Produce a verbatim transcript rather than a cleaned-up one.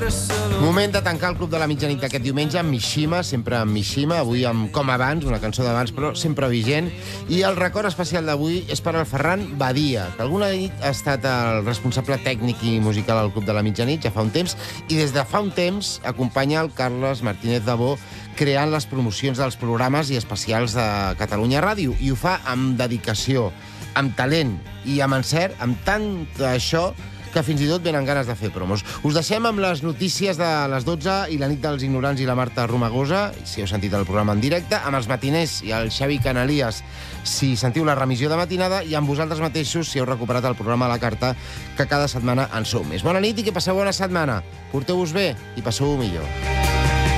Moment de tancar el Club de la Mitjanit d'aquest diumenge amb Mishima, sempre amb Mishima, avui amb Com abans, una cançó d'abans, però sempre vigent. I el record especial d'avui és per al Ferran Badia, que alguna nit ha estat el responsable tècnic i musical al Club de la Mitjanit, ja fa un temps, i des de fa un temps acompanya el Carles Martínez Dabó creant les promocions dels programes i especials de Catalunya Ràdio, i ho fa amb dedicació, amb talent i amb encert, amb tant això que fins i tot venen ganes de fer promos. Us deixem amb les notícies de les dotze i la nit dels ignorants i la Marta Romagosa, si heu sentit el programa en directe, amb els matiners i el Xavi Canalies, si sentiu la remissió de matinada, i amb vosaltres mateixos, si heu recuperat el programa a la carta, que cada setmana en sou més. Bona nit i que passeu bona setmana. Porteu-vos bé i passeu-ho millor.